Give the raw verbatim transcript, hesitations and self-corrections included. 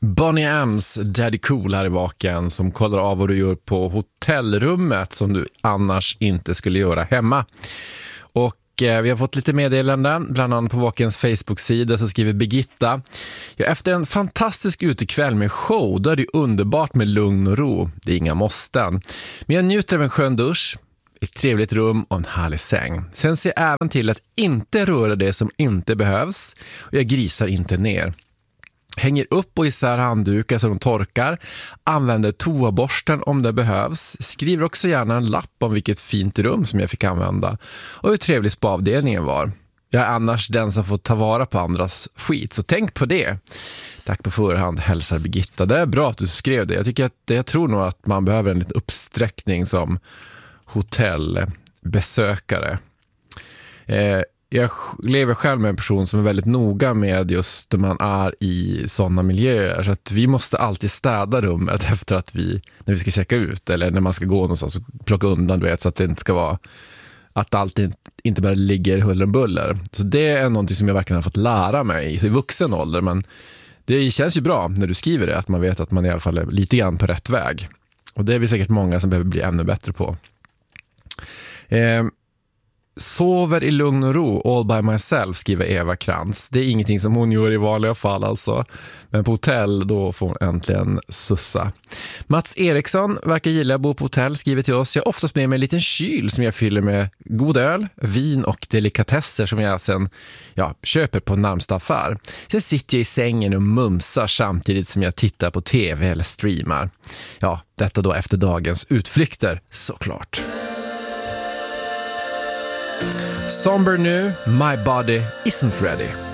Bonnie M's Daddy Cool här i vaken som kollar av vad du gör på hotellrummet som du annars inte skulle göra hemma. Och eh, vi har fått lite meddelanden, bland annat på Vakens Facebook-sida så skriver Birgitta: ja, efter en fantastisk utekväll med show, då är det underbart med lugn och ro. Det är inga måsten. Men jag njuter av en skön dusch, ett trevligt rum och en härlig säng. Sen ser jag även till att inte röra det som inte behövs och jag grisar inte ner. Hänger upp och isär handdukar så de torkar. Använder toaborsten om det behövs. Skriver också gärna en lapp om vilket fint rum som jag fick använda. Och hur trevlig spaavdelningen var. Jag är annars den som får ta vara på andras skit. Så tänk på det. Tack på förhand, hälsar Birgitta. Det är bra att du skrev det. Jag tycker att jag tror nog att man behöver en liten uppsträckning som hotellbesökare. Eh, Jag lever själv med en person som är väldigt noga med just när man är i sådana miljöer. Så att vi måste alltid städa rummet efter att vi, när vi ska checka ut eller när man ska gå någonstans och plocka undan, du vet, så att det inte ska vara att allt inte bara ligger huller och buller. Så det är någonting som jag verkligen har fått lära mig i vuxen ålder. Men det känns ju bra när du skriver det, att man vet att man i alla fall är lite grann på rätt väg. Och det är vi säkert många som behöver bli ännu bättre på. Eh, Sover i lugn och ro, all by myself, skriver Eva Krantz. Det är ingenting som hon gör i vanliga fall alltså. Men på hotell, då får hon äntligen sussa. Mats Eriksson verkar gilla att bo på hotell, skriver till oss: jag har oftast med mig en liten kyl som jag fyller med god öl, vin och delikatesser som jag sen ja, köper på närmsta affär. Sen sitter jag i sängen och mumsar samtidigt som jag tittar på tv eller streamar. Ja, detta då efter dagens utflykter, såklart. Somber nu, My Body Isn't Ready.